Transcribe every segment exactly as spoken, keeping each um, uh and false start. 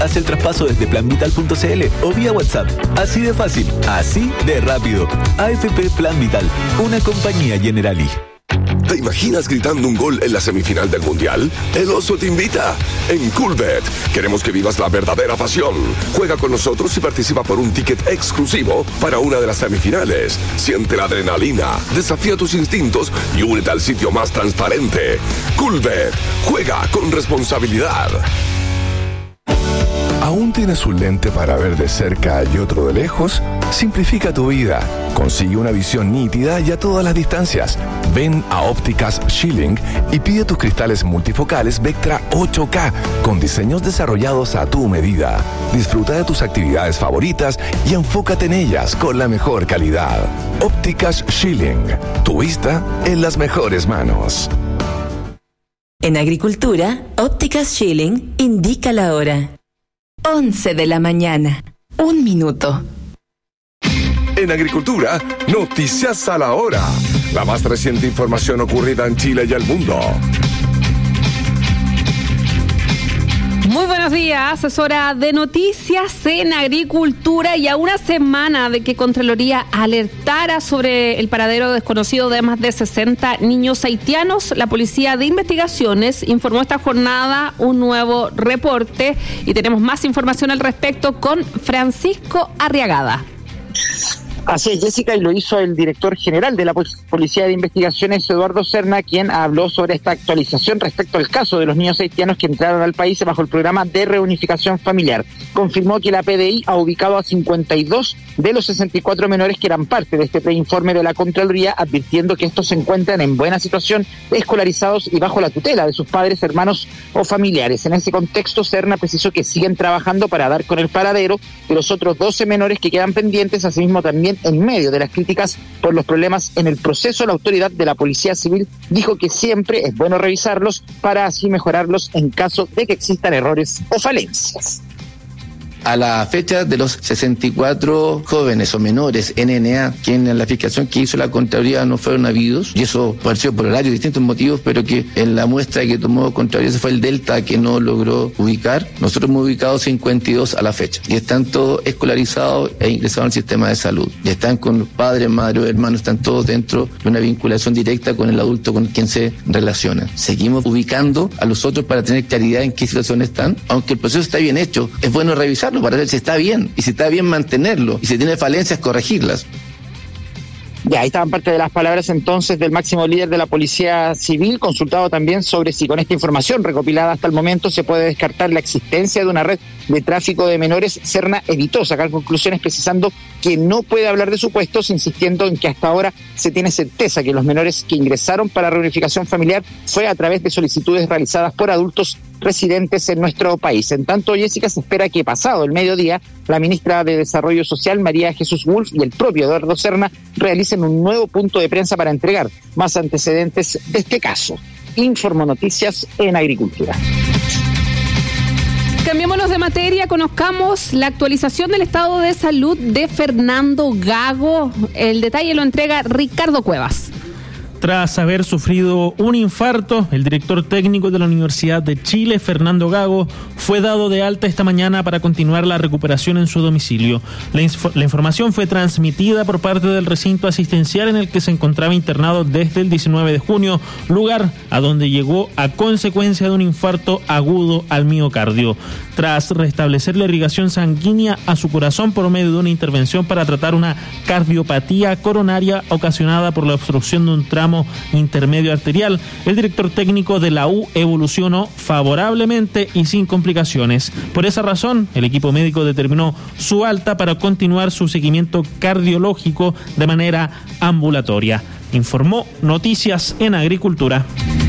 Haz el traspaso desde plan vital punto c l o vía WhatsApp. Así de fácil, así de rápido. A F P Plan Vital, una compañía Generali. ¿Te imaginas gritando un gol en la semifinal del Mundial? El Oso te invita. En Coolbet queremos que vivas la verdadera pasión. Juega con nosotros y participa por un ticket exclusivo para una de las semifinales. Siente la adrenalina, desafía tus instintos y únete al sitio más transparente. Coolbet. Juega con responsabilidad. ¿Aún tienes un lente para ver de cerca y otro de lejos? Simplifica tu vida. Consigue una visión nítida y a todas las distancias. Ven a Ópticas Schilling y pide tus cristales multifocales Vectra ocho K con diseños desarrollados a tu medida. Disfruta de tus actividades favoritas y enfócate en ellas con la mejor calidad. Ópticas Schilling. Tu vista en las mejores manos. En Agricultura, Ópticas Schilling indica la hora. once de la mañana. Un minuto. En Agricultura, noticias a la hora. La más reciente información ocurrida en Chile y el mundo. Muy buenos días, es hora de noticias en Agricultura y a una semana de que Contraloría alertara sobre el paradero desconocido de más de sesenta niños haitianos, la Policía de Investigaciones informó esta jornada un nuevo reporte y tenemos más información al respecto con Francisco Arriagada. Así es, Jessica, y lo hizo el director general de la Policía de Investigaciones, Eduardo Serna, quien habló sobre esta actualización respecto al caso de los niños haitianos que entraron al país bajo el programa de reunificación familiar. Confirmó que la P D I ha ubicado a cincuenta y dos de los sesenta y cuatro menores que eran parte de este preinforme de la Contraloría, advirtiendo que estos se encuentran en buena situación, escolarizados y bajo la tutela de sus padres, hermanos o familiares. En ese contexto, Serna precisó que siguen trabajando para dar con el paradero de los otros doce menores que quedan pendientes, asimismo también en medio de las críticas por los problemas en el proceso. La autoridad de la Policía Civil dijo que siempre es bueno revisarlos para así mejorarlos en caso de que existan errores o falencias. A la fecha de los sesenta y cuatro jóvenes o menores N N A que en la fiscalización que hizo la Contraloría no fueron habidos, y eso pareció por varios distintos motivos, pero que en la muestra que tomó Contraloría ese fue el Delta que no logró ubicar. Nosotros hemos ubicado cincuenta y dos a la fecha y están todos escolarizados e ingresados al sistema de salud. Y están con padres, madres, hermanos, están todos dentro de una vinculación directa con el adulto con quien se relacionan. Seguimos ubicando a los otros para tener claridad en qué situación están, aunque el proceso está bien hecho, es bueno revisar para ver si está bien, y si está bien mantenerlo, y si tiene falencias, corregirlas. Ya, ahí estaban parte de las palabras entonces del máximo líder de la Policía Civil, consultado también sobre si con esta información recopilada hasta el momento se puede descartar la existencia de una red de tráfico de menores. Serna evitó sacar conclusiones precisando que no puede hablar de supuestos, insistiendo en que hasta ahora se tiene certeza que los menores que ingresaron para reunificación familiar fue a través de solicitudes realizadas por adultos residentes en nuestro país. En tanto, Jessica, se espera que pasado el mediodía la ministra de Desarrollo Social, María Jesús Wolf, y el propio Eduardo Serna realicen un nuevo punto de prensa para entregar más antecedentes de este caso. Informo Noticias en Agricultura. Cambiémonos de materia, conozcamos la actualización del estado de salud de Fernando Gago. El detalle lo entrega Ricardo Cuevas. Tras haber sufrido un infarto, el director técnico de la Universidad de Chile, Fernando Gago, fue dado de alta esta mañana para continuar la recuperación en su domicilio. La, inf- la información fue transmitida por parte del recinto asistencial en el que se encontraba internado desde el diecinueve de junio, lugar a donde llegó a consecuencia de un infarto agudo al miocardio. Tras restablecer la irrigación sanguínea a su corazón por medio de una intervención para tratar una cardiopatía coronaria ocasionada por la obstrucción de un tramo intermedio arterial, el director técnico de la U evolucionó favorablemente y sin complicaciones. Por esa razón, el equipo médico determinó su alta para continuar su seguimiento cardiológico de manera ambulatoria. Informó Noticias en Agricultura.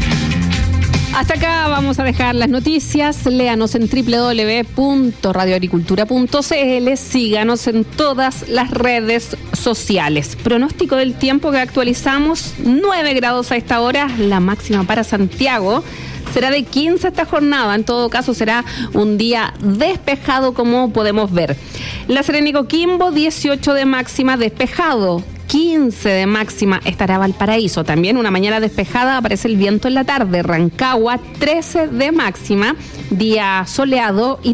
Hasta acá vamos a dejar las noticias. Léanos en doble u doble u doble u punto radio agricultura punto c l. Síganos en todas las redes sociales. Pronóstico del tiempo que actualizamos: nueve grados a esta hora, la máxima para Santiago. Será de quince esta jornada. En todo caso, será un día despejado, como podemos ver. La Serena y Coquimbo, dieciocho de máxima, despejado. quince de máxima estará Valparaíso. También una mañana despejada, aparece el viento en la tarde. Rancagua, trece de máxima, día soleado y